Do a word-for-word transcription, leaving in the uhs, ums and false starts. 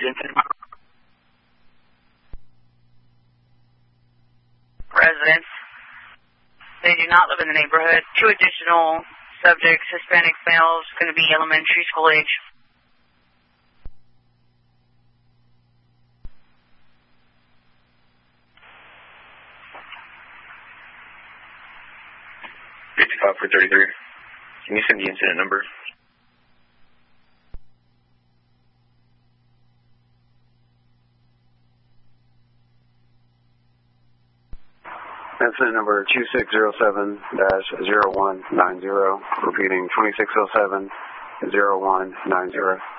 Residents. They do not live in the neighborhood. Two additional subjects, Hispanic males, going to be elementary school age. fifty-five for thirty-three. Can you send the incident number? Incident number two six zero seven dash zero one nine zero. Repeating, twenty-six oh seven zero one nine zero.